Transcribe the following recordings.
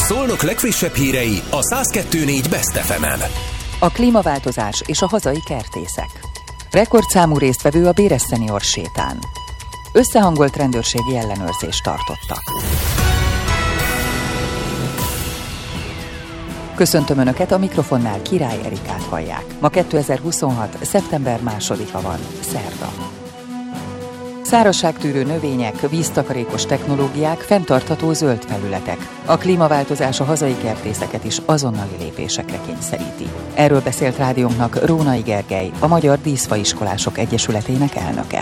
Szolnok legfrissebb hírei a 102.4 Best FM-en. A klímaváltozás és a hazai kertészek. Rekordszámú résztvevő a Béres Szenior sétán. Összehangolt rendőrségi ellenőrzést tartottak. Köszöntöm Önöket, a mikrofonnál Király Erikát hallják. Ma 2026. szeptember 2-a van, szerda. Szárazságtűrő növények, víztakarékos technológiák, fenntartható zöld felületek. A klímaváltozás a hazai kertészeket is azonnali lépésekre kényszeríti. Erről beszélt rádiónknak Rónai Gergely, a Magyar Díszfaiskolások Egyesületének elnöke.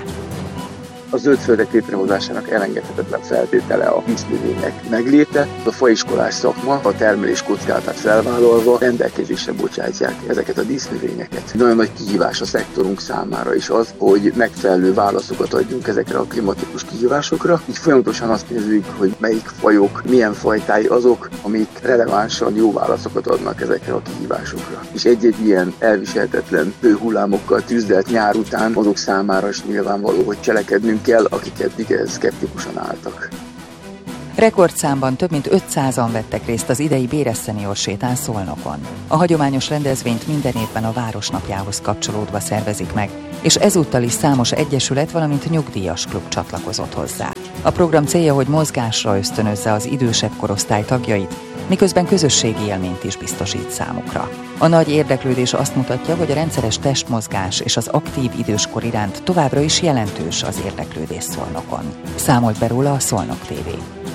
A zöldföldek létrehozásának elengedhetetlen feltétele a dísznövények megléte. A faiskolás szakma a termelés kockázatát felvállalva rendelkezésre bocsátják ezeket a dísznövényeket. Nagyon nagy kihívás a szektorunk számára is az, hogy megfelelő válaszokat adjunk ezekre a klimatikus kihívásokra. Így folyamatosan azt nézzük, hogy melyik fajok, milyen fajtái azok, amik relevánsan jó válaszokat adnak ezekre a kihívásokra. És egy-egy ilyen elviselhetetlen hőhullámokkal tüzdelt nyár után azok számára is nyilvánvaló, hogy cselekednünk kell, akik eddig szkeptikusan álltak. Rekordszámban több mint 500-an vettek részt az idei Béres Szenior sétán Szolnokon. A hagyományos rendezvényt minden évben a Városnapjához kapcsolódva szervezik meg, és ezúttal is számos egyesület, valamint nyugdíjas klub csatlakozott hozzá. A program célja, hogy mozgásra ösztönözze az idősebb korosztály tagjait, miközben közösségi élményt is biztosít számukra. A nagy érdeklődés azt mutatja, hogy a rendszeres testmozgás és az aktív időskor iránt továbbra is jelentős az érdeklődés Szolnokon. Számolt be róla a Szolnok TV.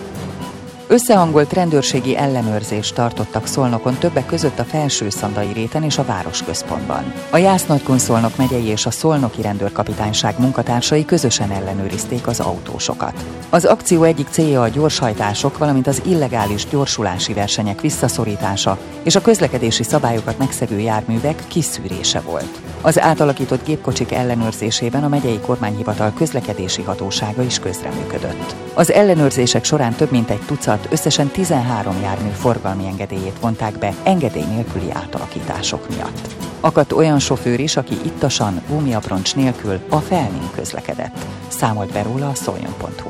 Összehangolt rendőrségi ellenőrzést tartottak Szolnokon, többek között a Felső-Szandai réten és a városközpontban. A Jász-Nagykun-Szolnok megyei és a szolnoki rendőrkapitányság munkatársai közösen ellenőrizték az autósokat. Az akció egyik célja a gyorshajtások, valamint az illegális gyorsulási versenyek visszaszorítása és a közlekedési szabályokat megszegő járművek kiszűrése volt. Az átalakított gépkocsik ellenőrzésében a megyei kormányhivatal közlekedési hatósága is közreműködött. Az ellenőrzések során több mint egy tucat, összesen 13 jármű forgalmi engedélyét vonták be engedély nélküli átalakítások miatt. Akadt olyan sofőr is, aki ittasan, gumiabroncs nélkül a Felmin közlekedett. Számolt be róla a szoljon.hu.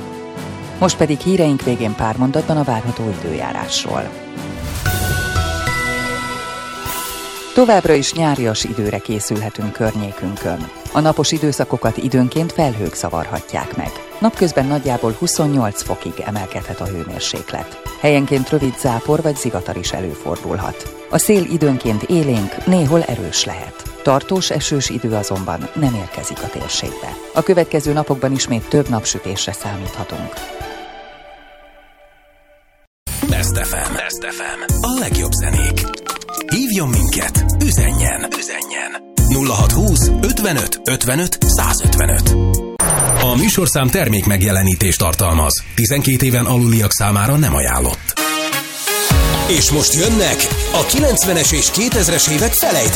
Most pedig híreink végén pár mondatban a várható időjárásról. Továbbra is nyárias időre készülhetünk környékünkön. A napos időszakokat időnként felhők zavarhatják meg. Napközben nagyjából 28 fokig emelkedhet a hőmérséklet. Helyenként rövid zápor vagy zivatar is előfordulhat. A szél időnként élénk, néhol erős lehet. Tartós esős idő azonban nem érkezik a térségbe. A következő napokban ismét több napsütésre számíthatunk. Best FM. Best FM. A legjobb zenék. Hívjon minket, üzenjen. 0620 55 55 155. A műsorszám termék megjelenítést tartalmaz. 12 éven aluliak számára nem ajánlott. És most jönnek a 90-es és 2000-es évek felejtett